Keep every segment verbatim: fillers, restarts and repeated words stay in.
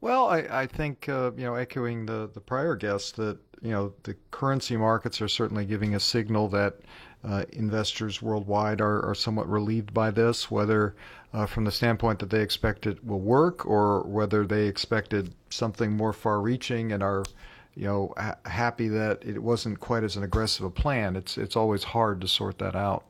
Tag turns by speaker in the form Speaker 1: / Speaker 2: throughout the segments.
Speaker 1: Well, I, I think, uh, you know, echoing the, the prior guest, that, you know, the currency markets are certainly giving a signal that uh, investors worldwide are, are somewhat relieved by this, whether uh, from the standpoint that they expect it will work or whether they expected something more far reaching and are, you know, ha- happy that it wasn't quite as an aggressive a plan. It's, it's always hard to sort that out.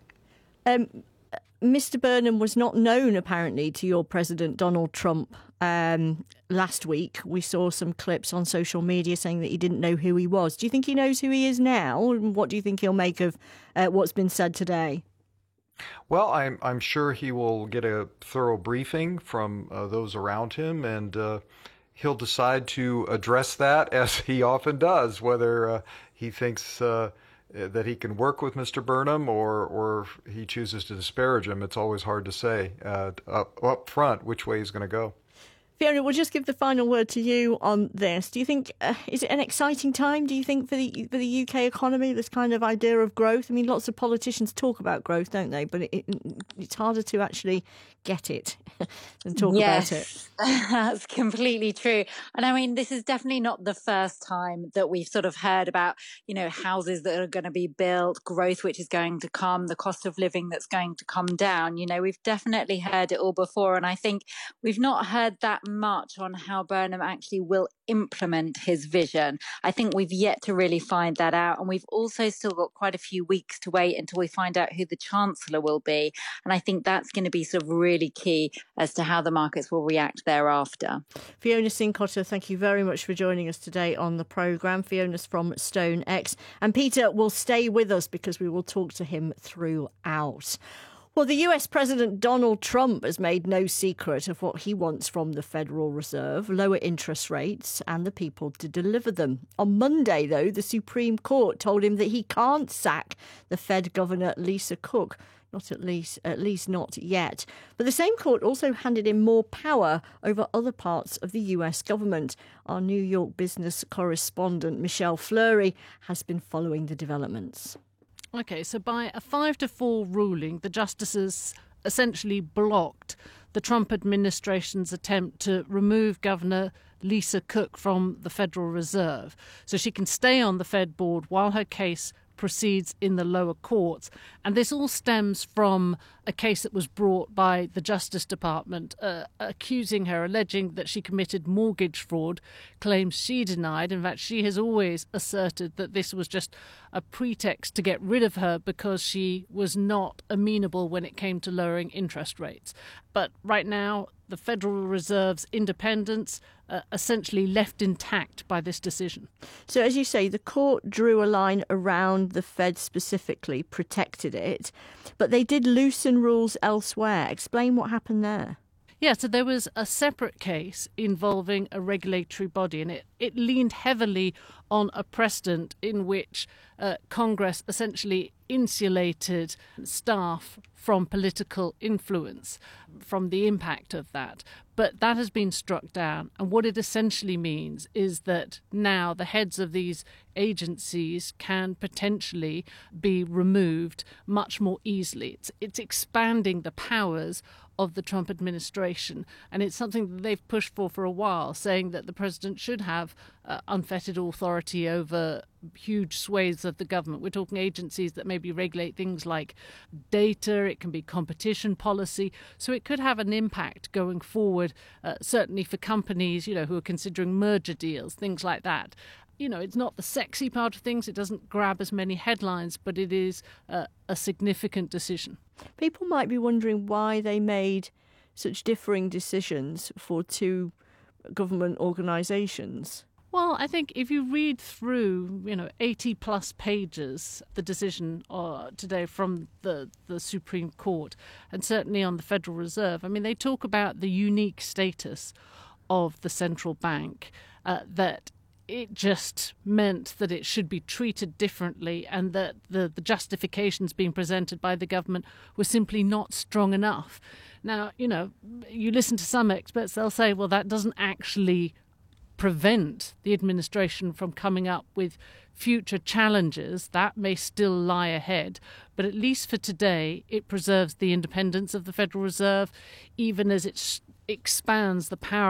Speaker 2: Um, Mister Burnham was not known, apparently, to your president, Donald Trump. Um, last week, we saw some clips on social media saying that he didn't know who he was. Do you think he knows who he is now? And what do you think he'll make of uh, what's been said today?
Speaker 1: Well, I'm I'm sure he will get a thorough briefing from uh, those around him, and uh, he'll decide to address that as he often does, whether uh, he thinks uh, that he can work with Mister Burnham or or he chooses to disparage him. It's always hard to say uh, up up front which way he's going to go.
Speaker 2: Fiona, we'll just give the final word to you on this. Do you think, uh, is it an exciting time, do you think, for the for the U K economy, this kind of idea of growth? I mean, lots of politicians talk about growth, don't they? But it, it, it's harder to actually get it and talk
Speaker 3: yes,
Speaker 2: about it.
Speaker 3: That's completely true. And I mean, this is definitely not the first time that we've sort of heard about, you know, houses that are going to be built, growth which is going to come, the cost of living that's going to come down. You know, we've definitely heard it all before. And I think we've not heard that much on how Burnham actually will implement his vision. I think we've yet to really find that out. And we've also still got quite a few weeks to wait until we find out who the Chancellor will be. And I think that's going to be sort of really key as to how the markets will react thereafter.
Speaker 2: Fiona Cincotta, thank you very much for joining us today on the programme. Fiona's from StoneX. And Peter will stay with us because we will talk to him throughout. Well, the U S President Donald Trump has made no secret of what he wants from the Federal Reserve: lower interest rates and the people to deliver them. On Monday, though, the Supreme Court told him that he can't sack the Fed Governor Lisa Cook. Not at least, at least not yet. But the same court also handed him more power over other parts of the U S government. Our New York business correspondent, Michelle Fleury, has been following the developments.
Speaker 4: OK, so by a five to four ruling, the justices essentially blocked the Trump administration's attempt to remove Governor Lisa Cook from the Federal Reserve so she can stay on the Fed board while her case proceeds in the lower courts. And this all stems from a case that was brought by the Justice Department uh, accusing her, alleging that she committed mortgage fraud, claims she denied. In fact, she has always asserted that this was just a pretext to get rid of her because she was not amenable when it came to lowering interest rates. But right now, the Federal Reserve's independence uh, essentially left intact by this decision.
Speaker 2: So, as you say, the court drew a line around the Fed specifically, protected it, but they did loosen rules elsewhere. Explain what happened there.
Speaker 4: Yeah, so there was a separate case involving a regulatory body, and it, it leaned heavily on a precedent in which uh, Congress essentially insulated staff from political influence, from the impact of that. But that has been struck down. And what it essentially means is that now the heads of these agencies can potentially be removed much more easily. It's, it's expanding the powers of the Trump administration. And it's something that they've pushed for for a while, saying that the president should have uh, unfettered authority over huge swathes of the government. We're talking agencies that maybe regulate things like data, it can be competition policy. So it could have an impact going forward, uh, certainly for companies, you know, who are considering merger deals, things like that. You know, it's not the sexy part of things. It doesn't grab as many headlines, but it is uh, a significant decision.
Speaker 2: People might be wondering why they made such differing decisions for two government organisations.
Speaker 4: Well, I think if you read through, you know, eighty plus pages, the decision uh, today from the, the Supreme Court, and certainly on the Federal Reserve, I mean, they talk about the unique status of the central bank, uh, that it just meant that it should be treated differently and that the, the justifications being presented by the government were simply not strong enough. Now, you know, you listen to some experts, they'll say, well, that doesn't actually prevent the administration from coming up with future challenges. That may still lie ahead. But at least for today, it preserves the independence of the Federal Reserve, even as it expands the power